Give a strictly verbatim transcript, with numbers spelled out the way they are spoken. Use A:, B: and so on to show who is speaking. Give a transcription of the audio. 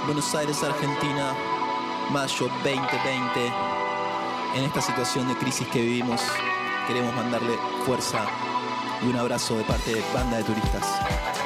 A: Buenos Aires, Argentina, mayo veinte veinte. En esta situación de crisis que vivimos, queremos mandarle fuerza y un abrazo de parte de Banda de Turistas.